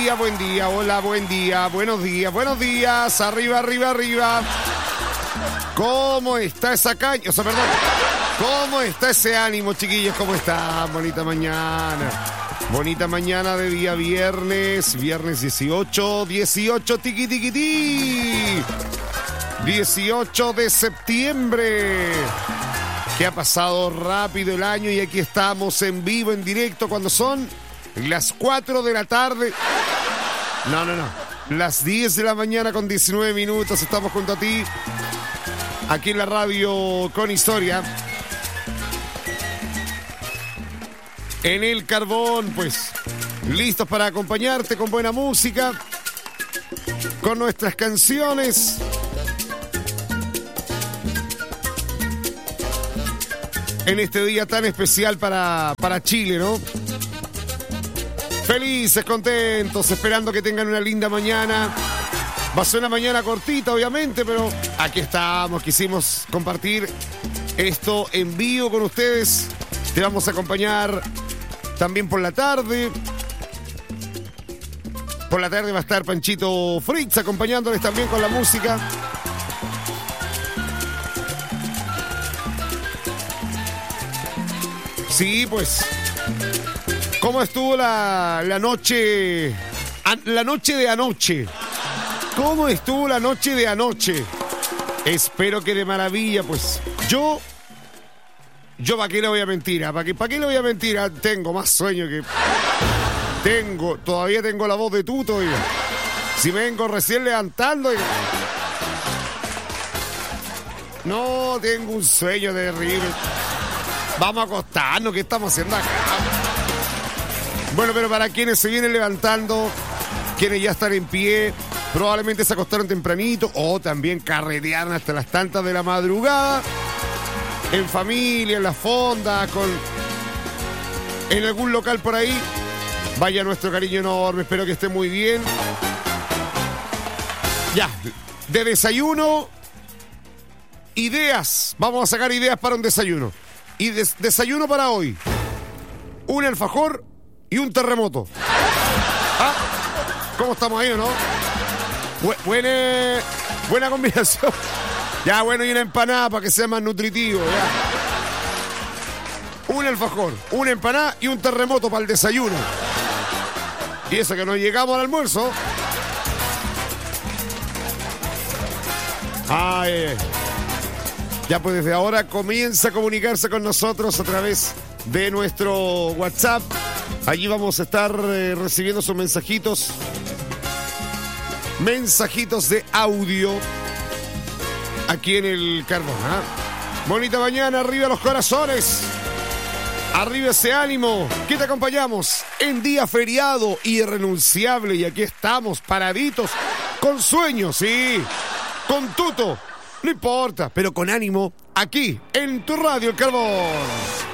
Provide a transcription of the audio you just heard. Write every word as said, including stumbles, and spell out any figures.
Buen día, hola, buen día, buenos días, buenos días, arriba, arriba, arriba. ¿Cómo está esa caña? O sea, perdón, ¿cómo está ese ánimo, chiquillos? ¿Cómo están? Bonita mañana. Bonita mañana de día viernes, viernes dieciocho, dieciocho, tiqui, tiqui, ti. dieciocho de septiembre. Que ha pasado rápido el año y aquí estamos en vivo, en directo, cuando son las cuatro de la tarde. No, no, no. Las diez de la mañana con diecinueve minutos. Estamos junto a ti. Aquí en la radio con historia. En el carbón, pues. Listos para acompañarte con buena música. Con nuestras canciones. En este día tan especial para, para Chile, ¿no? Felices, contentos, esperando que tengan una linda mañana. Va a ser una mañana cortita, obviamente, pero aquí estamos. Quisimos compartir esto en vivo con ustedes. Te vamos a acompañar también por la tarde. Por la tarde va a estar Panchito Fritz acompañándoles también con la música. Sí, pues... ¿Cómo estuvo la, la noche, la noche de anoche? ¿Cómo estuvo la noche de anoche? Espero que de maravilla, pues. Yo, yo ¿para qué le voy a mentir? ¿Para qué, para qué le voy a mentir? Tengo más sueño que... Tengo, todavía tengo la voz de tuto, oiga. Si me vengo recién levantando, oiga. No, tengo un sueño terrible. Vamos a acostarnos, ¿qué estamos haciendo acá? Bueno, pero para quienes se vienen levantando, quienes ya están en pie, probablemente se acostaron tempranito o también carretearon hasta las tantas de la madrugada, en familia, en la fonda, con en algún local por ahí. Vaya nuestro cariño enorme, espero que esté muy bien. Ya, de desayuno, ideas. Vamos a sacar ideas para un desayuno. Y des- desayuno para hoy. Un alfajor y un terremoto. ¿Ah? ¿Cómo estamos ahí o no? Bu- buena, buena combinación. Ya, bueno, y una empanada para que sea más nutritivo. Ya. Un alfajor, una empanada y un terremoto para el desayuno. Y eso que no llegamos al almuerzo. Ay, ya pues desde ahora comienza a comunicarse con nosotros a través de nuestro WhatsApp. Allí vamos a estar eh, recibiendo sus mensajitos. Mensajitos de audio. Aquí en el carbón. ¿eh? Bonita mañana, arriba los corazones. Arriba ese ánimo. Que te acompañamos en día feriado irrenunciable. Y aquí estamos paraditos. Con sueños, sí. Con tuto. No importa, pero con ánimo. Aquí en tu radio El Carbón.